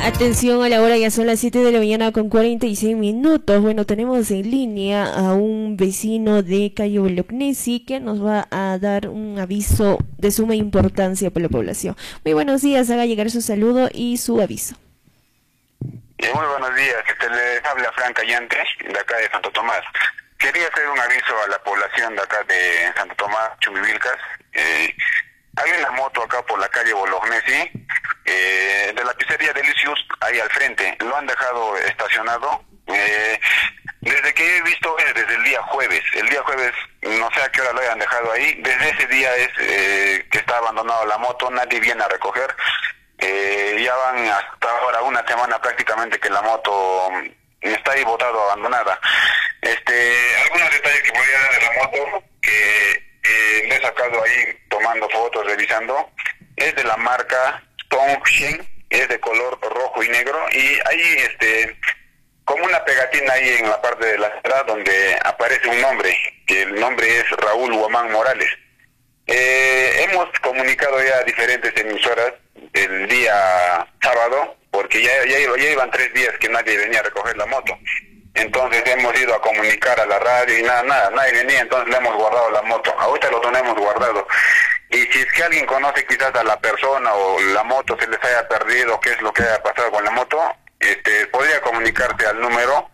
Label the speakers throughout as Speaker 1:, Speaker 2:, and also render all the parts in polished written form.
Speaker 1: Atención a la hora, ya son las 7 de la mañana con 46 minutos. Bueno, tenemos en línea a un vecino de Cayo Bolognesi que nos va a dar un aviso de suma importancia para la población. Muy buenos días, haga llegar su saludo y su aviso.
Speaker 2: Muy buenos días, les habla Fran Callante, de acá de Santo Tomás. Quería hacer un aviso a la población de acá de Santo Tomás, Chumbivilcas. Hay una moto acá por la calle Bolognesi, de la pizzería Delicious, ahí al frente. Lo han dejado estacionado. Desde que he visto es desde el día jueves. El día jueves, no sé a qué hora lo hayan dejado ahí. Desde ese día es que está abandonado la moto, nadie viene a recoger. Ya van hasta ahora una semana prácticamente que la moto está ahí botada, abandonada. Algunos detalles que podría dar de la moto, que le he sacado ahí tomando fotos, revisando, es de la marca Tongshin, es de color rojo y negro, y hay como una pegatina ahí en la parte de la entrada donde aparece un nombre, que el nombre es Raúl Guamán Morales. Hemos comunicado ya a diferentes emisoras el día sábado, porque ya iban 3 días que nadie venía a recoger la moto. Entonces hemos ido a comunicar a la radio y nadie venía, entonces le hemos guardado la moto. Ahorita lo tenemos guardado. Y si es que alguien conoce quizás a la persona o la moto se les haya perdido, qué es lo que haya pasado con la moto, podría comunicarse al número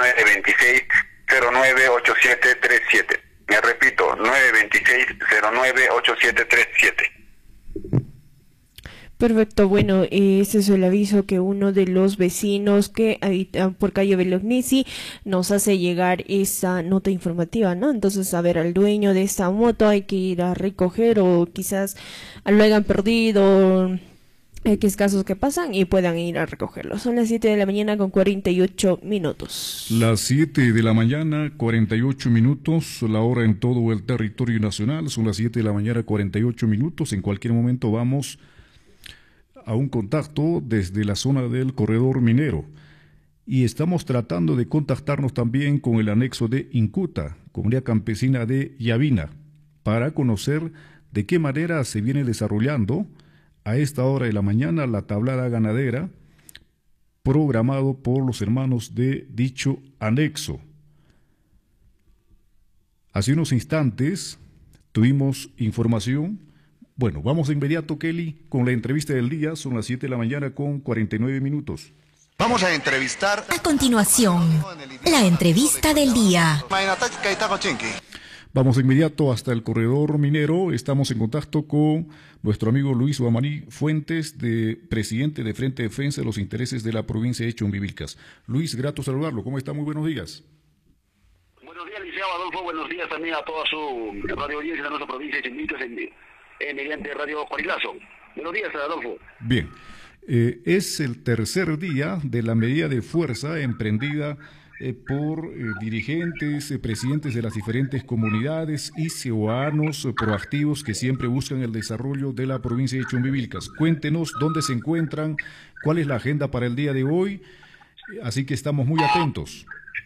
Speaker 2: 926-098737. Me repito, 926-098737.
Speaker 1: Perfecto, bueno, ese es el aviso que uno de los vecinos que habitan por calle Bolognesi nos hace llegar esa nota informativa, ¿no? Entonces, a ver, al dueño de esta moto hay que ir a recoger o quizás lo hayan perdido, X casos que pasan y puedan ir a recogerlo. Son las 7 de la mañana con 48 minutos.
Speaker 3: Las 7 de la mañana, 48 minutos, la hora en todo el territorio nacional. Son las 7 de la mañana, 48 minutos. En cualquier momento vamos a un contacto desde la zona del corredor minero y estamos tratando de contactarnos también con el anexo de Incuta, comunidad campesina de Yavina, para conocer de qué manera se viene desarrollando a esta hora de la mañana la tablada ganadera programado por los hermanos de dicho anexo. Hace unos instantes tuvimos información. Bueno, vamos de inmediato, Kelly, con la entrevista del día. Son las 7 de la mañana con 49 minutos.
Speaker 4: Vamos a entrevistar...
Speaker 5: A continuación, la entrevista del día.
Speaker 3: Vamos de inmediato hasta el corredor minero. Estamos en contacto con nuestro amigo Luis Guamaní Fuentes, presidente de Frente Defensa de los Intereses de la provincia de Chumbivilcas. Luis, grato saludarlo. ¿Cómo está? Muy buenos días.
Speaker 6: Buenos días, licenciado Adolfo. Buenos días también a toda su radio audiencia de nuestra provincia de Chumbivilcas mediante Radio Corilazo. Buenos días, Adolfo.
Speaker 3: Bien, es el tercer día de la medida de fuerza emprendida por dirigentes, presidentes de las diferentes comunidades y ciudadanos proactivos que siempre buscan el desarrollo de la provincia de Chumbivilcas. Cuéntenos dónde se encuentran, cuál es la agenda para el día de hoy, así que estamos muy atentos.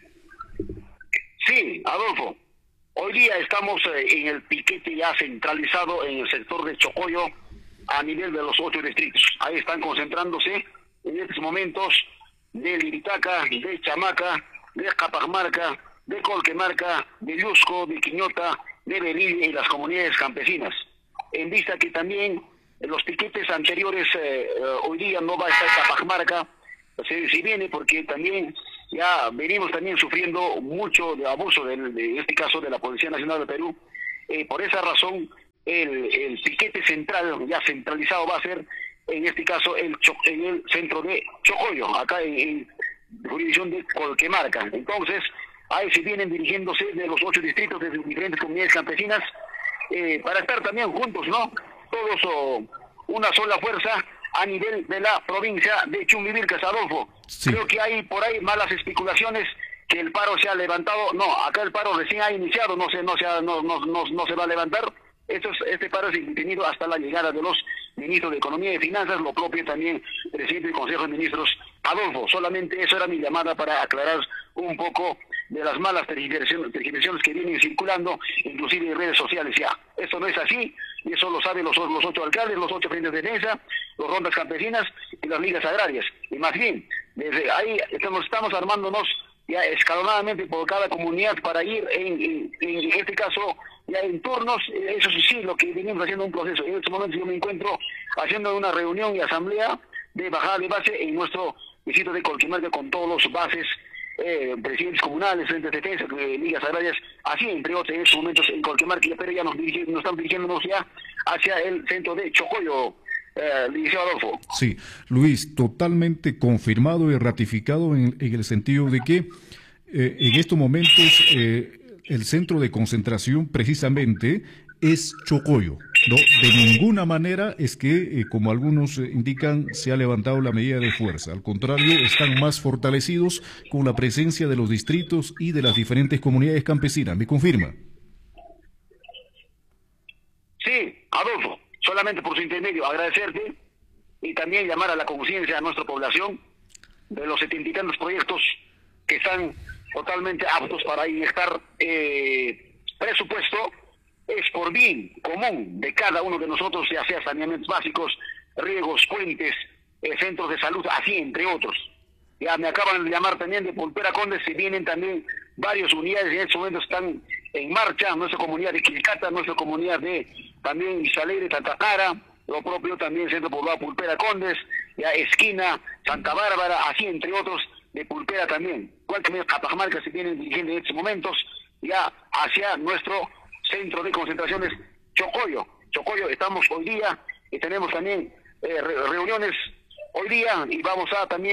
Speaker 6: Sí, Adolfo. Hoy día estamos en el piquete ya centralizado en el sector de Chocoyo a nivel de los 8 distritos. Ahí están concentrándose en estos momentos de Liritaca, de Chamaca, de Capajmarca, de Colquemarca, de Lusco, de Quiñota, de Belilla y las comunidades campesinas. En vista que también en los piquetes anteriores hoy día no va a estar Capajmarca, si viene porque también ya venimos también sufriendo mucho de abuso de este caso de la Policía Nacional de Perú. Por esa razón el piquete central ya centralizado va a ser en este caso en el centro de Chocoyo, acá en jurisdicción de Colquemarca. Entonces ahí se vienen dirigiéndose de los 8 distritos de diferentes comunidades campesinas para estar también juntos, ¿no? Todos una sola fuerza a nivel de la provincia de Chumbivilcas, Adolfo. Sí. Creo que hay por ahí malas especulaciones que el paro se ha levantado. No, acá el paro recién ha iniciado, no se va a levantar. Este paro es indefinido hasta la llegada de los ministros de Economía y Finanzas, lo propio también presidente del Consejo de Ministros, Adolfo. Solamente eso era mi llamada para aclarar un poco de las malas tergiversaciones que vienen circulando, inclusive en redes sociales ya. Esto no es así, y eso lo saben los 8 alcaldes, los 8 frentes de defensa, los rondas campesinas y las ligas agrarias. Y más bien, desde ahí estamos armándonos ya escalonadamente por cada comunidad para ir en este caso ya en turnos. Eso sí, lo que venimos haciendo un proceso. En este momento yo me encuentro haciendo una reunión y asamblea de bajada de base en nuestro distrito de Colquimarca con todos los bases, presidentes comunales, frentes de defensa, ligas agrarias, así entre otros en estos momentos en Colquimarca, pero ya nos estamos dirigiéndonos ya hacia el centro de Chocoyo, licenciado Adolfo.
Speaker 3: Sí, Luis, totalmente confirmado y ratificado en el sentido de que en estos momentos el centro de concentración precisamente es Chocoyo. No, de ninguna manera es que, como algunos indican, se ha levantado la medida de fuerza. Al contrario, están más fortalecidos con la presencia de los distritos y de las diferentes comunidades campesinas. ¿Me confirma?
Speaker 6: Sí, Adolfo, solamente por su intermedio agradecerte y también llamar a la conciencia a nuestra población de los 70 y tantos proyectos que están totalmente aptos para inyectar presupuesto. Es por bien común de cada uno de nosotros, ya sea saneamientos básicos, riegos, puentes, centros de salud, así entre otros. Ya me acaban de llamar también de Pulpera Condes, se vienen también varias unidades, en estos momentos están en marcha, nuestra comunidad de Quilcata, nuestra comunidad de también Isalegre, Tantacara, lo propio también Centro Poblado Pulpera Condes, ya Esquina, Santa Bárbara, así entre otros de Pulpera también. Igual también Capajamarca se vienen dirigiendo en estos momentos ya hacia nuestro centro de concentraciones Chocoyo. Estamos hoy día y tenemos también reuniones hoy día y vamos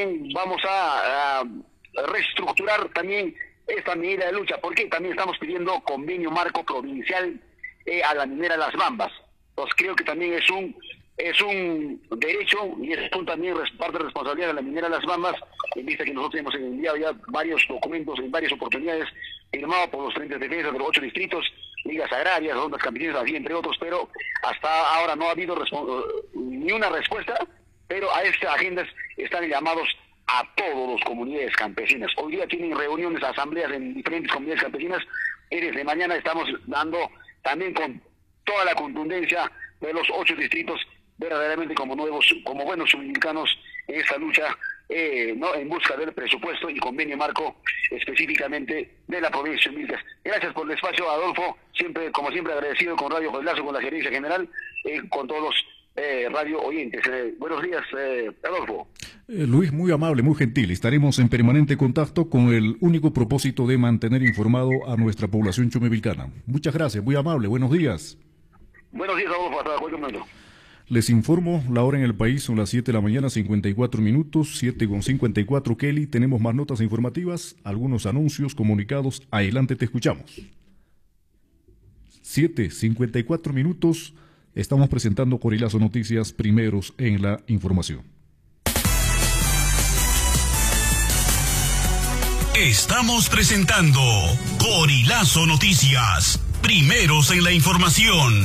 Speaker 6: a reestructurar también esta medida de lucha, porque también estamos pidiendo convenio marco provincial a la minera Las Bambas. Entonces creo que también es un derecho y es también parte de responsabilidad de la minera Las Bambas, en vista que nosotros hemos enviado ya varios documentos en varias oportunidades firmados por los frentes de defensa de los 8 distritos, ligas agrarias, rondas campesinas, así entre otros, pero hasta ahora no ha habido ni una respuesta, pero a estas agendas están llamados a todas las comunidades campesinas. Hoy día tienen reuniones, asambleas en diferentes comunidades campesinas, y desde mañana estamos dando también con toda la contundencia de los 8 distritos, verdaderamente como buenos dominicanos en esta lucha, no en busca del presupuesto y convenio marco específicamente de la provincia de Milcas. Gracias por el espacio, Adolfo, como siempre agradecido con Radio Joselazo, con la gerencia general, con todos los radio oyentes. Buenos días, Adolfo.
Speaker 3: Luis, muy amable, muy gentil. Estaremos en permanente contacto con el único propósito de mantener informado a nuestra población chumivilcana. Muchas gracias, muy amable, buenos días.
Speaker 6: Buenos días, Adolfo, hasta cualquier momento.
Speaker 3: Les informo, la hora en el país son las 7 de la mañana, 54 minutos, 7:54, Kelly. Tenemos más notas informativas, algunos anuncios, comunicados. Adelante, te escuchamos. 7:54 minutos, estamos presentando Corilazo Noticias, primeros en la información.
Speaker 7: Estamos presentando Corilazo Noticias, primeros en la información.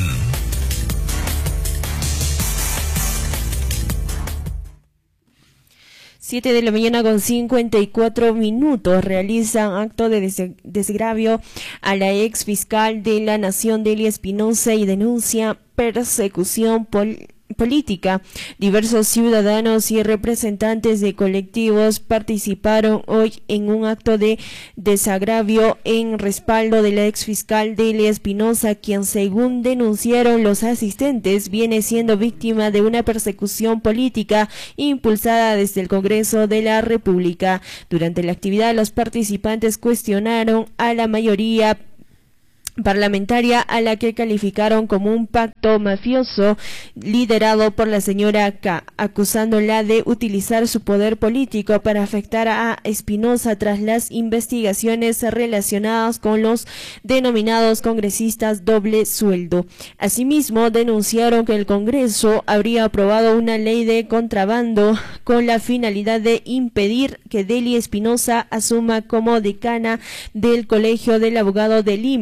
Speaker 1: 7 de la mañana con 54 minutos. Realizan acto de desagravio a la ex fiscal de la Nación, Delia Espinosa, y denuncia persecución política. Diversos ciudadanos y representantes de colectivos participaron hoy en un acto de desagravio en respaldo de la exfiscal Delia Espinosa, quien, según denunciaron los asistentes, viene siendo víctima de una persecución política impulsada desde el Congreso de la República. Durante la actividad, los participantes cuestionaron a la mayoría parlamentaria, a la que calificaron como un pacto mafioso liderado por la señora K, acusándola de utilizar su poder político para afectar a Espinosa tras las investigaciones relacionadas con los denominados congresistas doble sueldo. Asimismo, denunciaron que el Congreso habría aprobado una ley de contrabando con la finalidad de impedir que Delia Espinosa asuma como decana del Colegio del Abogado de Lima, situación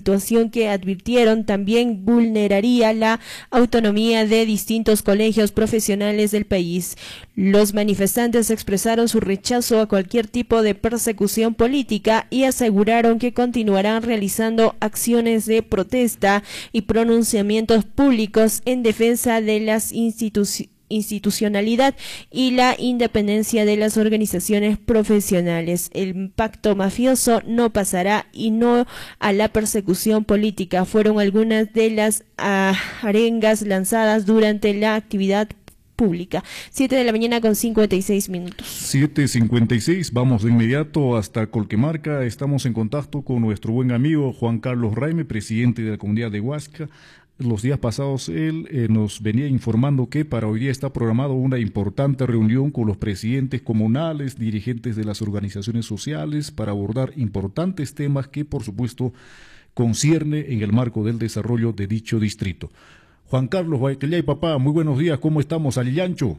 Speaker 1: situación que advirtieron también vulneraría la autonomía de distintos colegios profesionales del país. Los manifestantes expresaron su rechazo a cualquier tipo de persecución política y aseguraron que continuarán realizando acciones de protesta y pronunciamientos públicos en defensa de las institucionalidad y la independencia de las organizaciones profesionales. El pacto mafioso no pasará y no a la persecución política. Fueron algunas de las arengas lanzadas durante la actividad pública. 7 de la mañana con 56 minutos.
Speaker 3: 7:56, vamos de inmediato hasta Colquemarca. Estamos en contacto con nuestro buen amigo Juan Carlos Raime, presidente de la comunidad de Huasca. Los días pasados él nos venía informando que para hoy día está programado una importante reunión con los presidentes comunales, dirigentes de las organizaciones sociales, para abordar importantes temas que, por supuesto, concierne en el marco del desarrollo de dicho distrito. Juan Carlos Guayquillay, papá, muy buenos días, ¿cómo estamos, Alillancho?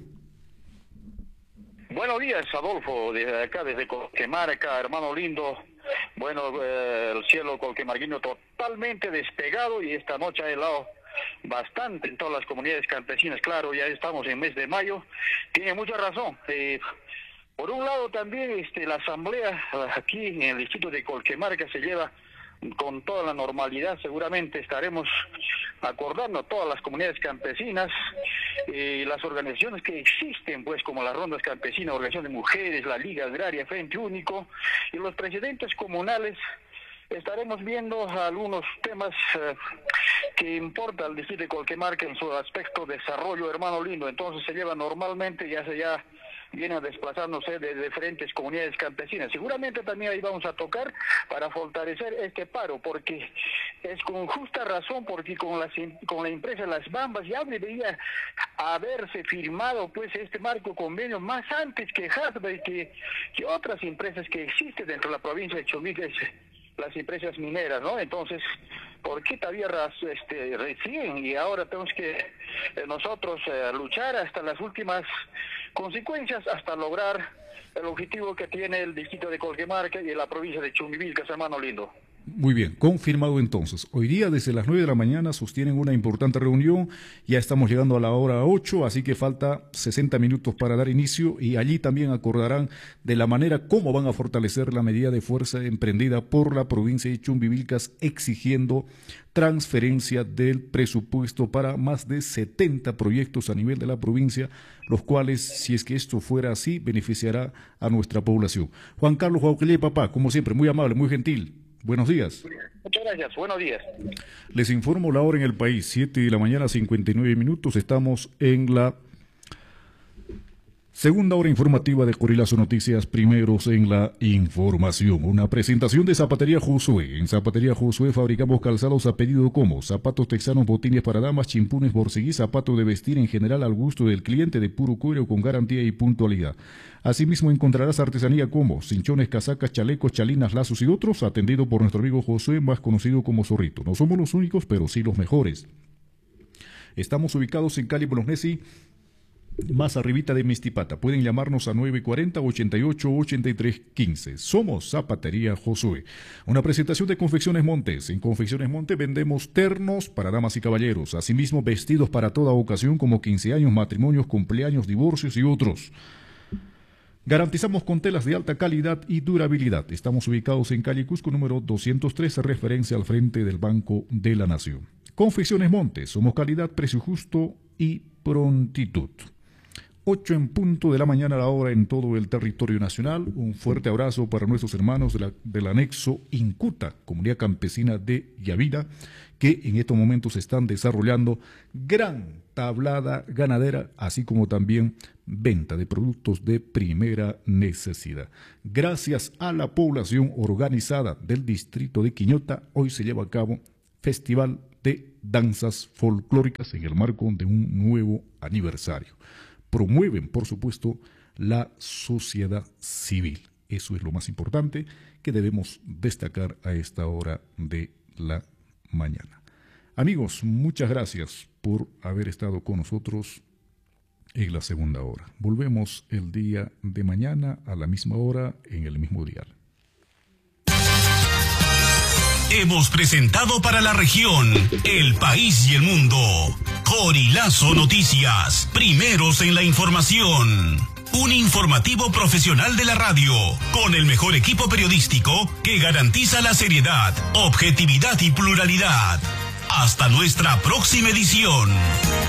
Speaker 6: Buenos días, Adolfo, desde acá, desde Colquemarca, hermano lindo. Bueno, el cielo colquemarquino totalmente despegado y esta noche ha helado bastante en todas las comunidades campesinas. Claro, ya estamos en mes de mayo, tiene mucha razón. Por un lado también la asamblea aquí en el distrito de Colquemarca se lleva con toda la normalidad. Seguramente estaremos acordando todas las comunidades campesinas, las organizaciones que existen, pues como las rondas campesinas, organización de mujeres, la Liga Agraria, Frente Único, y los presidentes comunales. Estaremos viendo algunos temas que importa al distrito de Colquemarca en su aspecto desarrollo, hermano lindo. Entonces se lleva normalmente, ya vienen desplazándose de diferentes comunidades campesinas. Seguramente también ahí vamos a tocar para fortalecer este paro, porque es con justa razón, porque con la empresa Las Bambas ya debería haberse firmado pues este marco convenio más antes que Hasbro que otras empresas que existen dentro de la provincia de Chumbique, las empresas mineras, ¿no? Entonces, ¿por qué todavía recién? Y ahora tenemos que nosotros luchar hasta las últimas consecuencias, hasta lograr el objetivo que tiene el distrito de Colquemarca y la provincia de Chumbivilcas, hermano lindo.
Speaker 3: Muy bien, confirmado entonces. Hoy día desde las 9 de la mañana sostienen una importante reunión, ya estamos llegando a la hora 8, así que falta 60 minutos para dar inicio y allí también acordarán de la manera cómo van a fortalecer la medida de fuerza emprendida por la provincia de Chumbivilcas, exigiendo transferencia del presupuesto para más de 70 proyectos a nivel de la provincia, los cuales, si es que esto fuera así, beneficiará a nuestra población. Juan Carlos Guauquillay, papá, como siempre, muy amable, muy gentil. Buenos días.
Speaker 6: Muchas gracias, buenos días.
Speaker 3: Les informo la hora en el país, 7 de la mañana, 59 minutos. Estamos en la segunda hora informativa de Corilazo Noticias, primeros en la información. Una presentación de Zapatería Josué. En Zapatería Josué fabricamos calzados a pedido como zapatos texanos, botines para damas, chimpunes, borceguí, zapatos de vestir en general al gusto del cliente de puro cuero con garantía y puntualidad. Asimismo encontrarás artesanía como cinchones, casacas, chalecos, chalinas, lazos y otros, atendido por nuestro amigo Josué, más conocido como Zorrito. No somos los únicos, pero sí los mejores. Estamos ubicados en Cali, Bolognesi, más arribita de Mistipata. Pueden llamarnos a 940-88-83-15. Somos Zapatería Josué. Una presentación de Confecciones Montes. En Confecciones Montes vendemos ternos para damas y caballeros. Asimismo, vestidos para toda ocasión como 15 años, matrimonios, cumpleaños, divorcios y otros. Garantizamos con telas de alta calidad y durabilidad. Estamos ubicados en calle Cusco número 213, referencia al frente del Banco de la Nación. Confecciones Montes. Somos calidad, precio justo y prontitud. 8 en punto de la mañana a la hora en todo el territorio nacional. Un fuerte abrazo para nuestros hermanos del anexo Incuta, comunidad campesina de Yavira, que en estos momentos están desarrollando gran tablada ganadera, así como también venta de productos de primera necesidad. Gracias a la población organizada del distrito de Quiñota, hoy se lleva a cabo Festival de Danzas Folclóricas en el marco de un nuevo aniversario. Promueven, por supuesto, la sociedad civil. Eso es lo más importante que debemos destacar a esta hora de la mañana. Amigos, muchas gracias por haber estado con nosotros en la segunda hora. Volvemos el día de mañana a la misma hora en el mismo dial.
Speaker 7: Hemos presentado para la región, el país y el mundo. Corilazo Noticias, primeros en la información. Un informativo profesional de la radio, con el mejor equipo periodístico que garantiza la seriedad, objetividad y pluralidad. Hasta nuestra próxima edición.